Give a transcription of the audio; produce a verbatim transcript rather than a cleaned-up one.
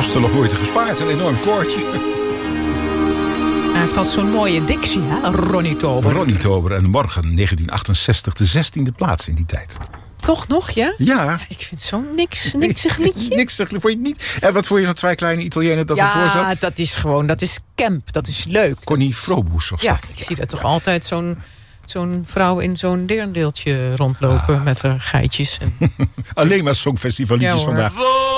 kosten nog moeite gespaard. Een enorm koortje. Hij heeft altijd zo'n mooie dictie, hè? Ronnie Tober. Ronnie Tober en morgen negentien achtenzestig de zestiende plaats in die tijd. Toch nog, ja? Ja. Ja, ik vind zo'n niks, niksig liedje. Niksig, vond je het niet? En wat vond je van twee kleine Italianen dat ja, ervoor zat? Ja, dat is gewoon, dat is camp, dat is leuk. Connie Froboes was ja, dat. ik zie dat toch altijd zo'n zo'n vrouw in zo'n derendeeltje rondlopen ah. met haar geitjes. En... Alleen maar songfestivalliedjes ja, vandaag.